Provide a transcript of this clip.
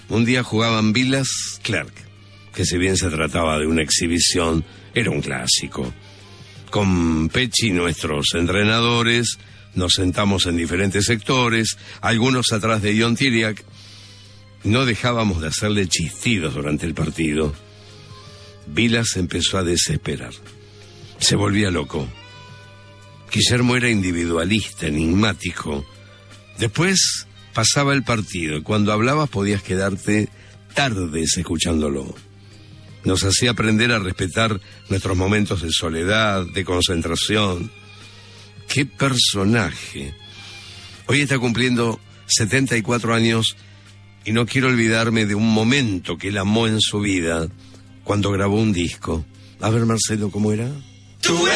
Un día jugaban Vilas Clerc, que si bien se trataba de una exhibición, era un clásico. Con Pechi, nuestros entrenadores, nos sentamos en diferentes sectores, algunos atrás de John Tiriac. No dejábamos de hacerle chistidos durante el partido. Vilas empezó a desesperar. Se volvía loco. Guillermo era individualista, enigmático. Después pasaba el partido y cuando hablabas podías quedarte tardes escuchándolo. Nos hacía aprender a respetar nuestros momentos de soledad, de concentración. ¡Qué personaje! Hoy está cumpliendo 74 años y no quiero olvidarme de un momento que él amó en su vida cuando grabó un disco. A ver, Marcelo, ¿cómo era? Tú